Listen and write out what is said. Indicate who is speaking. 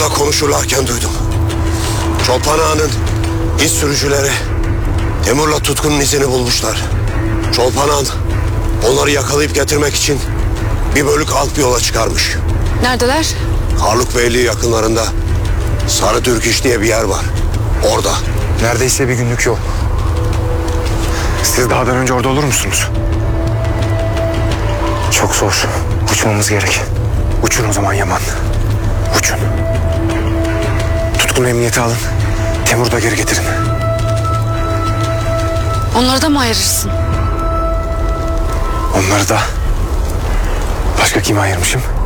Speaker 1: Yolda konuşurlarken duydum. Çolpan Ağa'nın iz sürücüleri Temur'la Tutkun'un izini bulmuşlar. Çolpan Ağa onları yakalayıp getirmek için bir bölük alt bir yola çıkarmış.
Speaker 2: Neredeler?
Speaker 1: Harlukbeyli yakınlarında Sarı Türk diye bir yer var. Orada.
Speaker 3: Neredeyse bir günlük yol. Siz dağdan önce orada olur musunuz? Çok zor. Uçmamız gerek. Uçun o zaman Yaman. Uçun. Tutkun'u emniyete alın. Temur'u da geri getirin.
Speaker 2: Onları da mı ayırırsın?
Speaker 3: Onları da... Başka kime ayırmışım?